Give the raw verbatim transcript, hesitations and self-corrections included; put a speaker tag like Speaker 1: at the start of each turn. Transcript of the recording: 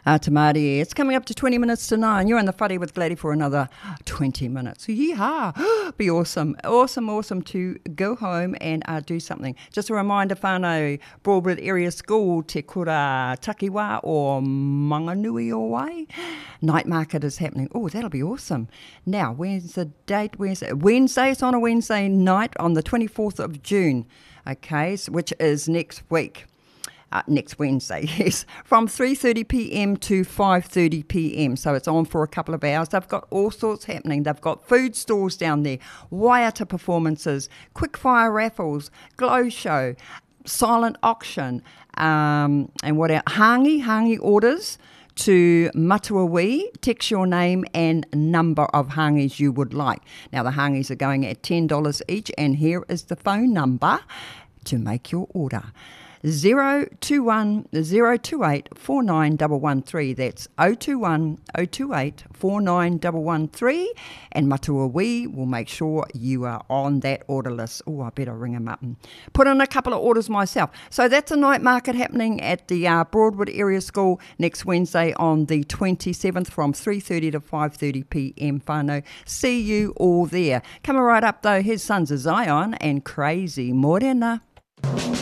Speaker 1: Uh, Tamari, it's coming up to twenty minutes to nine. You're in the whare with Gladdy for another twenty minutes. Yeehaw! Be awesome, awesome, awesome to go home and uh, do something. Just a reminder, whānau, Broadwood Area School, Te Kura Takiwa or Manganui or Wai. Night market is happening. Oh, that'll be awesome. Now, when's the date? Wednesday. Wednesday, it's on a Wednesday night on the twenty-fourth of June, okay, so, which is next week. Uh, next Wednesday, yes, from three thirty p m to five thirty p m So it's on for a couple of hours. They've got all sorts happening. They've got food stores down there, waiata performances, quickfire raffles, glow show, silent auction, um, and what else? Hangi, hangi orders to Matuawi. Text your name and number of hangis you would like. Now the hangis are going at ten dollars each, and here is the phone number to make your order. zero two one zero two eight four nine one one three. That's zero two one zero two eight four nine one one three. And Matuawi will make sure you are on that order list. Oh, I better ring him up and put in a couple of orders myself. So that's a night market happening at the uh, Broadwood Area School next Wednesday on the twenty-seventh from three thirty to five thirty p m whānau. See you all there. Coming right up though, his sons are Zion and Crazy Morena.